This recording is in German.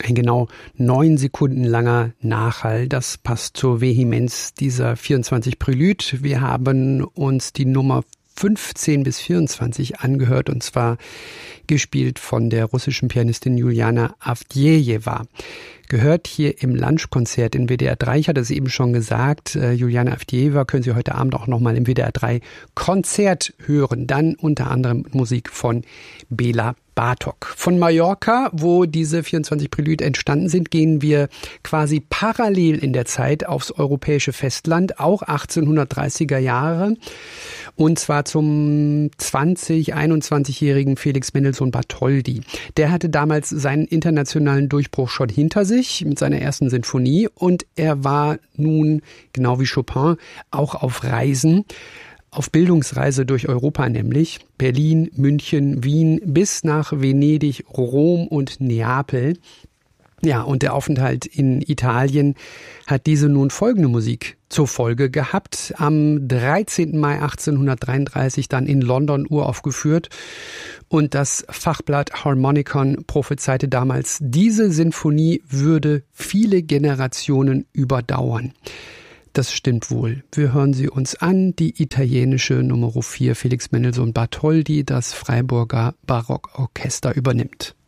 Ein genau 9 Sekunden langer Nachhall. Das passt zur Vehemenz dieser 24 Prelude. Wir haben uns die Nummer 15 bis 24 angehört, und zwar gespielt von der russischen Pianistin Juliana Avdejewa. Gehört hier im Lunchkonzert in WDR 3. Ich hatte es eben schon gesagt, Juliana Avdejewa können Sie heute Abend auch nochmal im WDR 3 Konzert hören. Dann unter anderem Musik von Bela Bartok. Von Mallorca, wo diese 24 Prelude entstanden sind, gehen wir quasi parallel in der Zeit aufs europäische Festland, auch 1830er Jahre. Und zwar zum 21-jährigen Felix Mendelssohn Bartholdy. Der hatte damals seinen internationalen Durchbruch schon hinter sich mit seiner ersten Sinfonie, und er war nun, genau wie Chopin, auch auf Reisen. Auf Bildungsreise durch Europa nämlich. Berlin, München, Wien bis nach Venedig, Rom und Neapel. Ja, und der Aufenthalt in Italien hat diese nun folgende Musik zur Folge gehabt. Am 13. Mai 1833 dann in London uraufgeführt. Und das Fachblatt Harmonicon prophezeite damals, diese Sinfonie würde viele Generationen überdauern. Das stimmt wohl. Wir hören sie uns an. Die italienische Nummer 4, Felix Mendelssohn Bartholdy, das Freiburger Barockorchester übernimmt.